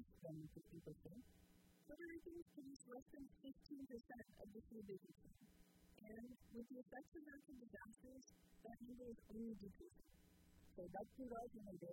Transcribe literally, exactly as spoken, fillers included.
less than fifty percent. Puerto Ricans produce less than fifteen percent of the food they consume. And with the effects of natural disasters, that number is only decreasing. So that's two dollars in a day